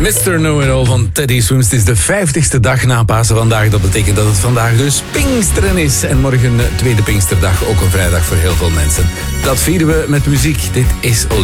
Mr. Know-It-All van Teddy Swims. Het is de 50ste dag na Pasen vandaag. Dat betekent dat het vandaag dus Pinksteren is. En morgen tweede Pinksterdag, ook een vrijdag voor heel veel mensen. Dat vieren we met muziek. Dit is Olivia.